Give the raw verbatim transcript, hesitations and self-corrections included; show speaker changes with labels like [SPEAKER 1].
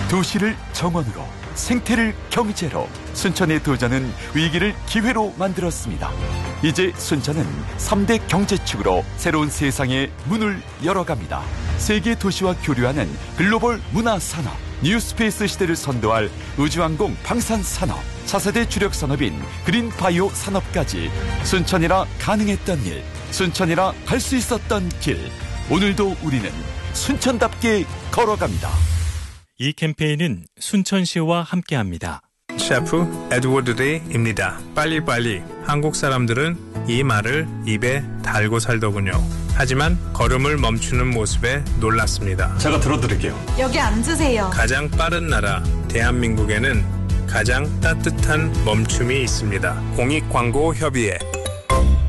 [SPEAKER 1] 도시를 정원으로, 생태를 경제로, 순천의 도전은 위기를 기회로 만들었습니다. 이제 순천은 삼 대 경제축으로 새로운 세상의 문을 열어갑니다. 세계 도시와 교류하는 글로벌 문화산업, 뉴스페이스 시대를 선도할 우주항공 방산산업, 차세대 주력 산업인 그린바이오 산업까지 순천이라 가능했던 일, 순천이라 갈 수 있었던 길. 오늘도 우리는 순천답게 걸어갑니다.
[SPEAKER 2] 이 캠페인은 순천시와 함께합니다.
[SPEAKER 3] 셰프 에드워드 데이입니다. 빨리빨리. 한국 사람들은 이 말을 입에 달고 살더군요. 하지만 걸음을 멈추는 모습에 놀랐습니다.
[SPEAKER 4] 제가 들어드릴게요.
[SPEAKER 5] 여기 앉으세요.
[SPEAKER 3] 가장 빠른 나라 대한민국에는 가장 따뜻한 멈춤이 있습니다. 공익광고협의회